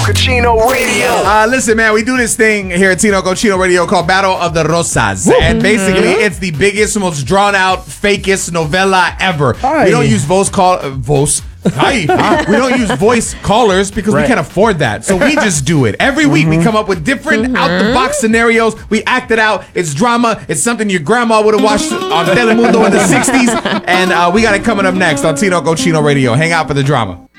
Cochino Radio. Listen, man, we do this thing here at Tino Cochino Radio called Battle of the Rosas. And basically, it's the biggest, most drawn-out, fakest novella ever. Aye. We don't use we don't use voice callers because we can't afford that. So we just do it. Every week, we come up with different out-the-box scenarios. We act it out. It's drama. It's something your grandma would have watched on Telemundo in the 60s. And we got it coming up next on Tino Cochino Radio. Hang out for the drama.